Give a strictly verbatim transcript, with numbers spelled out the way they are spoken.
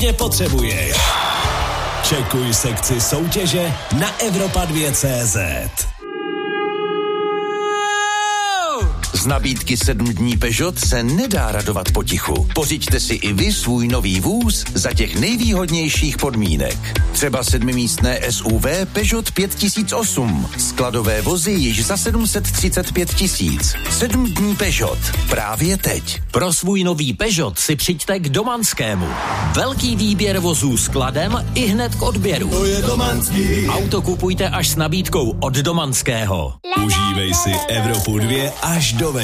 potřebuješ. Čekuj sekci soutěže na Evropa dva tečka cé zet. Z nabídky sedm dní Peugeot se nedá radovat potichu. Pořiďte si i vy svůj nový vůz za těch nejvýhodnějších podmínek. Třeba sedmimístné S U V Peugeot pět tisíc osm. Skladové vozy již za sedm set třicet pět tisíc. Sedm dní Peugeot. Právě teď. Pro svůj nový Peugeot si přijďte k Domanskému. Velký výběr vozů skladem i hned k odběru. To je Domanský. Auto kupujte až s nabídkou od Domanského. Užívej si Evropu dva až do